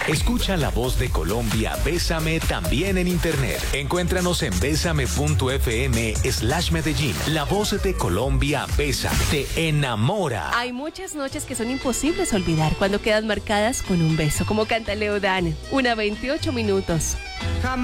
Escucha la voz de Colombia, Bésame, también en internet. Encuéntranos en besame.fm/Medellín. La voz de Colombia, Bésame, te enamora. Hay muchas noches que son imposibles olvidar cuando quedan marcadas con un beso, como canta Leo Dan. 1:28 minutos.